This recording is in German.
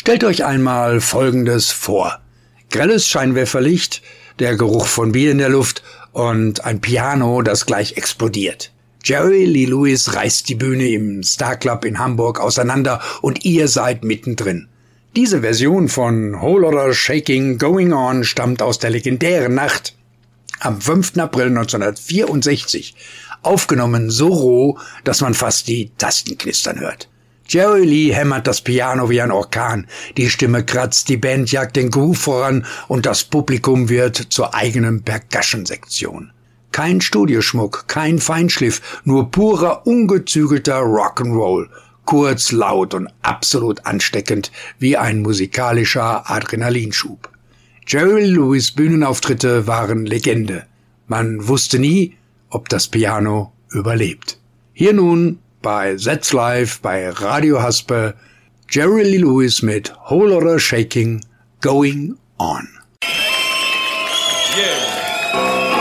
Stellt euch einmal Folgendes vor. Grelles Scheinwerferlicht, der Geruch von Bier in der Luft und ein Piano, das gleich explodiert. Jerry Lee Lewis reißt die Bühne im Star Club in Hamburg auseinander und ihr seid mittendrin. Diese Version von Whole Lotta Shaking Going On stammt aus der legendären Nacht am 5. April 1964, aufgenommen so roh, dass man fast die Tasten knistern hört. Jerry Lee hämmert das Piano wie ein Orkan, die Stimme kratzt, die Band jagt den Groove voran und das Publikum wird zur eigenen Percussion-Sektion. Kein Studioschmuck, kein Feinschliff, nur purer, ungezügelter Rock'n'Roll. Kurz, laut und absolut ansteckend wie ein musikalischer Adrenalinschub. Jerry Lewis Bühnenauftritte waren Legende. Man wusste nie, ob das Piano überlebt. Hier nun bei That's Live bei Radio Haspe Jerry Lee Lewis mit Whole Lotta Shaking Going On.